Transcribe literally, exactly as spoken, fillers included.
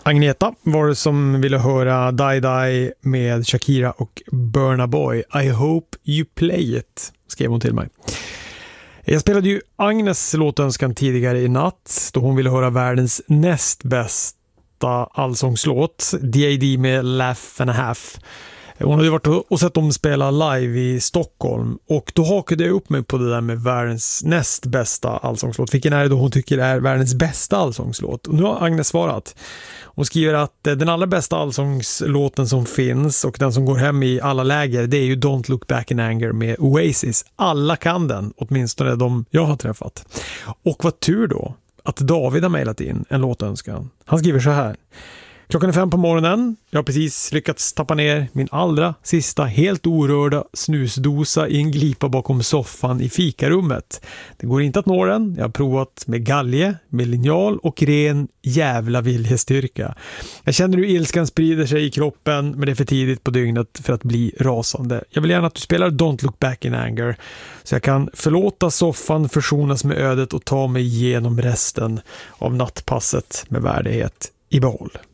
Agneta var det som ville höra Die Die med Shakira och Burna Boy. I hope you play it, skrev hon till mig. Jag spelade ju Agnes låtönskan tidigare i natt då hon ville höra världens näst bästa allsångslåt, D A D med Laugh and a Half. Hon hade ju varit och sett dem spela live i Stockholm och då hakade jag upp mig på det där med världens näst bästa allsångslåt. Vilken är det då hon tycker är världens bästa allsångslåt? Och nu har Agnes svarat. Hon skriver att den allra bästa allsångslåten som finns och den som går hem i alla läger, det är ju Don't Look Back in Anger med Oasis. Alla kan den, åtminstone de jag har träffat. Och vad tur då att David har mejlat in en låtönskan. Han skriver så här. Klockan är fem på morgonen. Jag har precis lyckats tappa ner min allra sista helt orörda snusdosa i en glipa bakom soffan i fikarummet. Det går inte att nå den. Jag har provat med galge, med linjal och ren jävla viljestyrka. Jag känner hur ilskan sprider sig i kroppen, men det är för tidigt på dygnet för att bli rasande. Jag vill gärna att du spelar Don't Look Back in Anger så jag kan förlåta soffan, försonas med ödet och ta mig igenom resten av nattpasset med värdighet i behåll.